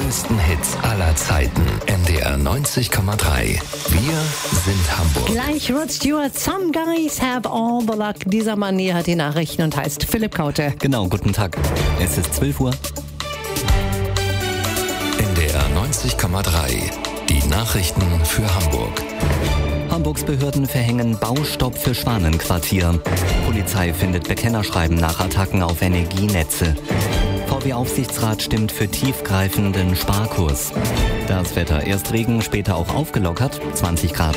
größten Hits aller Zeiten. NDR 90,3. Wir sind Hamburg. Gleich Rod Stewart, Some Guys Have All the Luck. Dieser Mann hier hat die Nachrichten und heißt Philipp Kaute. Genau, guten Tag. Es ist 12 Uhr. NDR 90,3. Die Nachrichten für Hamburg. Hamburgs Behörden verhängen Baustopp für Schwanenquartier. Polizei findet Bekennerschreiben nach Attacken auf Energienetze. VW-Aufsichtsrat stimmt für tiefgreifenden Sparkurs. Das Wetter, erst Regen, später auch aufgelockert, 20 Grad.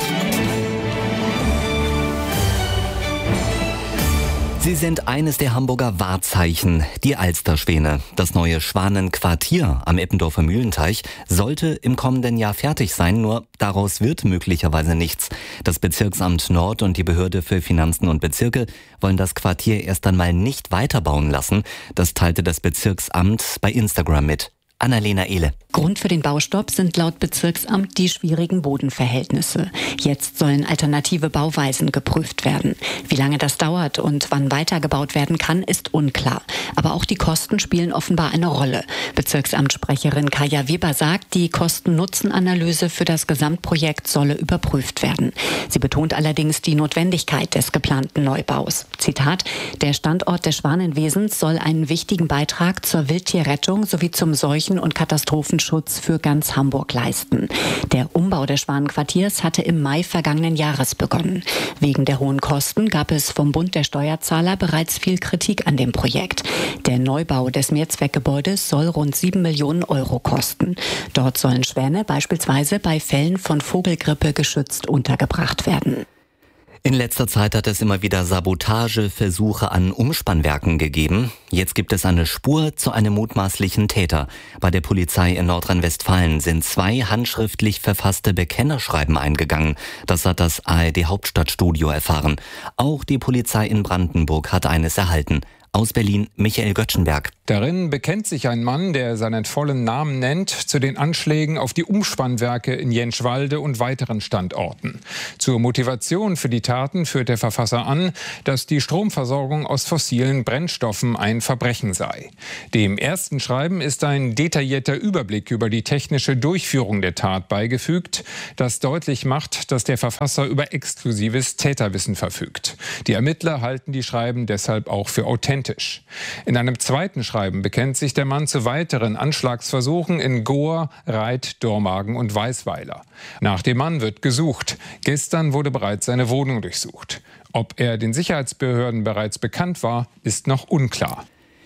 Sie sind eines der Hamburger Wahrzeichen, die Alsterschwäne. Das neue Schwanenquartier am Eppendorfer Mühlenteich sollte im kommenden Jahr fertig sein, nur daraus wird möglicherweise nichts. Das Bezirksamt Nord und die Behörde für Finanzen und Bezirke wollen das Quartier erst einmal nicht weiterbauen lassen. Das teilte das Bezirksamt bei Instagram mit. Annalena Ehle. Grund für den Baustopp sind laut Bezirksamt die schwierigen Bodenverhältnisse. Jetzt sollen alternative Bauweisen geprüft werden. Wie lange das dauert und wann weitergebaut werden kann, ist unklar. Aber auch die Kosten spielen offenbar eine Rolle. Bezirksamtssprecherin Kaja Weber sagt, die Kosten-Nutzen-Analyse für das Gesamtprojekt solle überprüft werden. Sie betont allerdings die Notwendigkeit des geplanten Neubaus. Zitat: Der Standort des Schwanenwesens soll einen wichtigen Beitrag zur Wildtierrettung sowie zum Seuchen- und Katastrophenschutz für ganz Hamburg leisten. Der Umbau des Schwanenquartiers hatte im Mai vergangenen Jahres begonnen. Wegen der hohen Kosten gab es vom Bund der Steuerzahler bereits viel Kritik an dem Projekt. Der Neubau des Mehrzweckgebäudes soll rund 7 Millionen Euro kosten. Dort sollen Schwäne beispielsweise bei Fällen von Vogelgrippe geschützt untergebracht werden. In letzter Zeit hat es immer wieder Sabotageversuche an Umspannwerken gegeben. Jetzt gibt es eine Spur zu einem mutmaßlichen Täter. Bei der Polizei in Nordrhein-Westfalen sind 2 handschriftlich verfasste Bekennerschreiben eingegangen. Das hat das ARD Hauptstadtstudio erfahren. Auch die Polizei in Brandenburg hat eines erhalten. Aus Berlin, Michael Göttschenberg. Darin bekennt sich ein Mann, der seinen vollen Namen nennt, zu den Anschlägen auf die Umspannwerke in Jentschwalde und weiteren Standorten. Zur Motivation für die Taten führt der Verfasser an, dass die Stromversorgung aus fossilen Brennstoffen ein Verbrechen sei. Dem ersten Schreiben ist ein detaillierter Überblick über die technische Durchführung der Tat beigefügt, das deutlich macht, dass der Verfasser über exklusives Täterwissen verfügt. Die Ermittler halten die Schreiben deshalb auch für authentisch. In einem zweiten Schreiben bekennt sich der Mann zu weiteren Anschlagsversuchen in Gohr, Reit, Dormagen und Weißweiler. Nach dem Mann wird gesucht. Gestern wurde bereits seine Wohnung durchsucht. Ob er den Sicherheitsbehörden bereits bekannt war, ist noch unklar.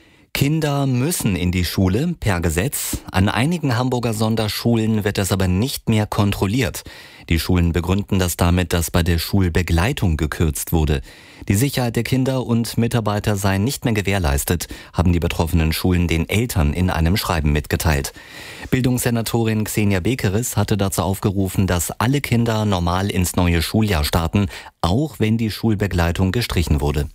Kinder müssen in die Schule per Gesetz. An einigen Hamburger Sonderschulen wird das aber nicht mehr kontrolliert. Die Schulen begründen das damit, dass bei der Schulbegleitung gekürzt wurde. Die Sicherheit der Kinder und Mitarbeiter sei nicht mehr gewährleistet, haben die betroffenen Schulen den Eltern in einem Schreiben mitgeteilt. Bildungssenatorin Xenia Bekeris hatte dazu aufgerufen, dass alle Kinder normal ins neue Schuljahr starten, auch wenn die Schulbegleitung gestrichen wurde.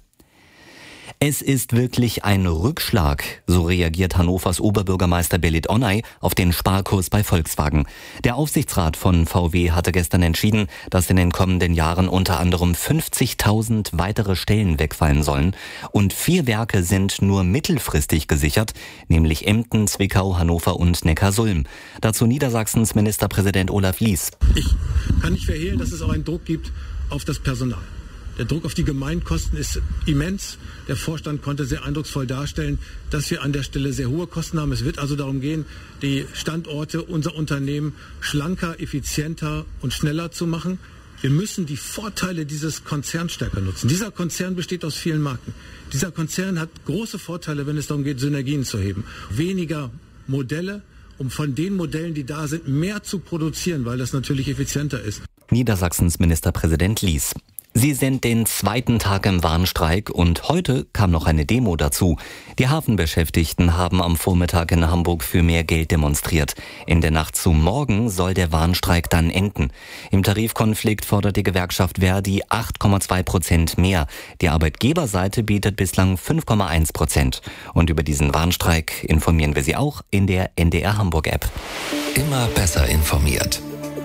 Es ist wirklich ein Rückschlag, so reagiert Hannovers Oberbürgermeister Belit Onay auf den Sparkurs bei Volkswagen. Der Aufsichtsrat von VW hatte gestern entschieden, dass in den kommenden Jahren unter anderem 50.000 weitere Stellen wegfallen sollen. Und 4 Werke sind nur mittelfristig gesichert, nämlich Emden, Zwickau, Hannover und Neckarsulm. Dazu Niedersachsens Ministerpräsident Olaf Lies. Ich kann nicht verhehlen, dass es auch einen Druck gibt auf das Personal. Der Druck auf die Gemeinkosten ist immens. Der Vorstand konnte sehr eindrucksvoll darstellen, dass wir an der Stelle sehr hohe Kosten haben. Es wird also darum gehen, die Standorte, unser Unternehmen schlanker, effizienter und schneller zu machen. Wir müssen die Vorteile dieses Konzerns stärker nutzen. Dieser Konzern besteht aus vielen Marken. Dieser Konzern hat große Vorteile, wenn es darum geht, Synergien zu heben. Weniger Modelle, um von den Modellen, die da sind, mehr zu produzieren, weil das natürlich effizienter ist. Niedersachsens Ministerpräsident Lies. Sie sind den 2. Tag im Warnstreik und heute kam noch eine Demo dazu. Die Hafenbeschäftigten haben am Vormittag in Hamburg für mehr Geld demonstriert. In der Nacht zu morgen soll der Warnstreik dann enden. Im Tarifkonflikt fordert die Gewerkschaft Verdi 8,2% mehr. Die Arbeitgeberseite bietet bislang 5,1%. Und über diesen Warnstreik informieren wir Sie auch in der NDR Hamburg App. Immer besser informiert.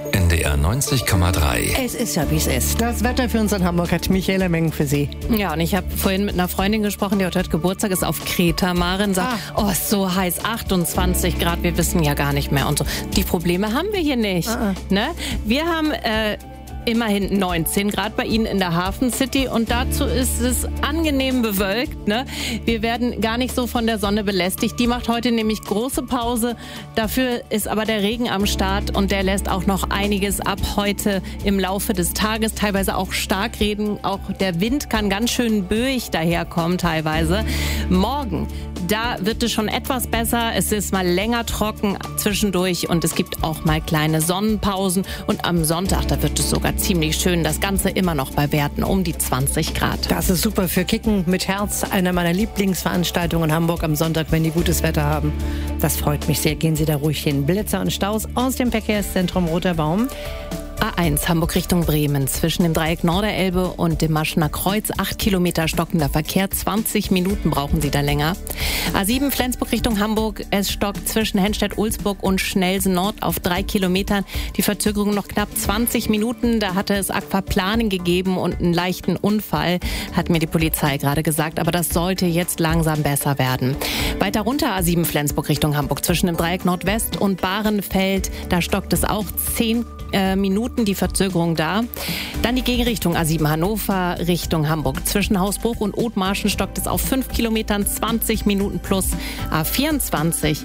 NDR 90,3. Es ist ja, wie es ist. Das Wetter für uns in Hamburg hat Michaela Mengen für Sie. Ja, und ich habe vorhin mit einer Freundin gesprochen, die heute Geburtstag ist auf Kreta. Maren sagt, oh, ist so heiß, 28 Grad, wir wissen ja gar nicht mehr und so. Die Probleme haben wir hier nicht. Ne? Wir haben immerhin 19 Grad bei Ihnen in der Hafen City und dazu ist es angenehm bewölkt. Ne? Wir werden gar nicht so von der Sonne belästigt. Die macht heute nämlich große Pause. Dafür ist aber der Regen am Start und der lässt auch noch einiges ab heute im Laufe des Tages. Teilweise auch Starkregen. Auch der Wind kann ganz schön böig daherkommen teilweise. Morgen, da wird es schon etwas besser. Es ist mal länger trocken zwischendurch und es gibt auch mal kleine Sonnenpausen. Und am Sonntag, da wird es sogar ziemlich schön. Das Ganze immer noch bei Werten um die 20 Grad. Das ist super für Kicken mit Herz. Eine meiner Lieblingsveranstaltungen in Hamburg am Sonntag, wenn die gutes Wetter haben. Das freut mich sehr. Gehen Sie da ruhig hin. Blitzer und Staus aus dem Verkehrszentrum Roter Baum. A1 Hamburg Richtung Bremen. Zwischen dem Dreieck Norderelbe und dem Maschener Kreuz 8 Kilometer stockender Verkehr. 20 Minuten brauchen Sie da länger. A7 Flensburg Richtung Hamburg. Es stockt zwischen Henstedt-Ulzburg und Schnelsen Nord auf 3 Kilometern. Die Verzögerung noch knapp 20 Minuten. Da hatte es Aquaplaning gegeben und einen leichten Unfall, hat mir die Polizei gerade gesagt. Aber das sollte jetzt langsam besser werden. Weiter runter A7 Flensburg Richtung Hamburg. Zwischen dem Dreieck Nordwest und Bahrenfeld. Da stockt es auch 10 Minuten die Verzögerung da. Dann die Gegenrichtung A7 Hannover Richtung Hamburg. Zwischen Hausbruch und Othmarschen stockt es auf 5 Kilometern, 20 Minuten plus. A24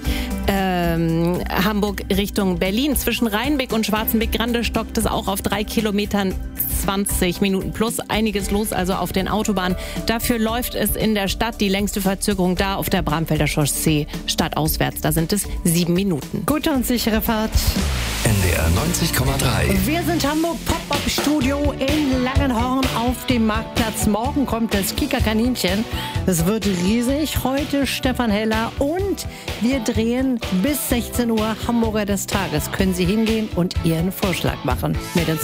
Hamburg Richtung Berlin. Zwischen Rheinbeck und Schwarzenbeck-Grande stockt es auch auf 3 Kilometern, 20 Minuten plus. Einiges los also auf den Autobahnen. Dafür läuft es in der Stadt. Die längste Verzögerung da auf der Bramfelder Chaussee stadtauswärts. Da sind es 7 Minuten. Gute und sichere Fahrt. NDR 90,3. Wir sind Hamburg Pop-Up-Studio in Langenhorn auf dem Marktplatz. Morgen kommt das Kika-Kaninchen. Es wird riesig. Heute Stefan Heller und wir drehen bis 16 Uhr Hamburger des Tages. Können Sie hingehen und Ihren Vorschlag machen. Mit